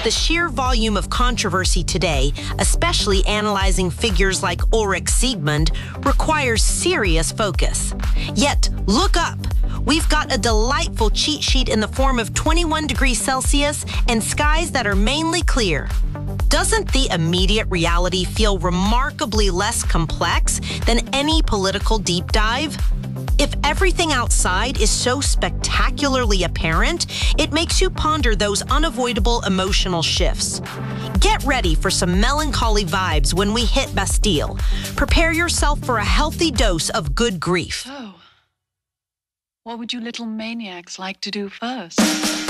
The sheer volume of controversy today, especially analyzing figures like Ulrich Siegmund, requires serious focus. Yet, look up. We've got a delightful cheat sheet in the form of 21 degrees Celsius and skies that are mainly clear. Doesn't the immediate reality feel remarkably less complex than any political deep dive? If everything outside is so spectacularly apparent, it makes you ponder those unavoidable emotional shifts. Get ready for some melancholy vibes when we hit Bastille. Prepare yourself for a healthy dose of good grief. So, what would you little maniacs like to do first?